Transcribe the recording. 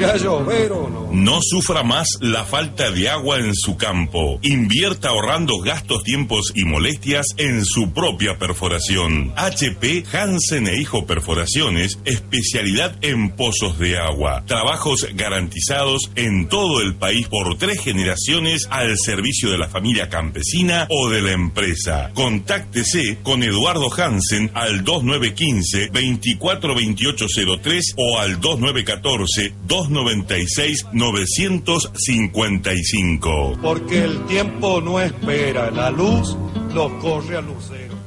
vaya a llover o no. No sufra más la falta de agua en su campo. Invierta ahorrando gastos, tiempos y molestias en su propia perforación. HP Hansen e Hijo Perforaciones, especialidad en pozos de agua. Trabajos garantizados en todo el país por 3 generaciones al servicio de la familia campesina o de la empresa. Contáctese con Eduardo Hansen al 2915-242803 o al 2914-296-955. Porque el tiempo no espera, la luz lo corre al lucero.